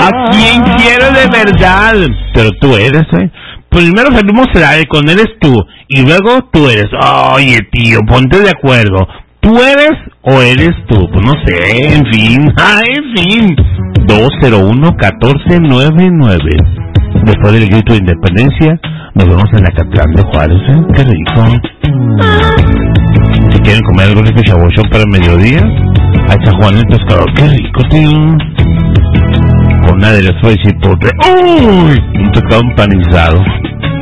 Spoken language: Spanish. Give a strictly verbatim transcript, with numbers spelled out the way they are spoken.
¿A quién quiero de verdad? Pero tú eres, ¿eh? Primero salimos al con eres tú y luego tú eres. Oye, tío, ponte de acuerdo. ¿Tú eres o eres tú? Pues no sé, en fin. Ah, en fin. dos cero uno, uno cuatro nueve nueve. Después del grito de independencia, nos vemos en Acatlán de Juárez, ¿eh? Qué rico. Si quieren comer algo rico chabochón para el mediodía, ahí está Juan el Pescador. Qué rico, tío. Con un aderezo de chipotle. ¡Uy! Un pescado empanizado.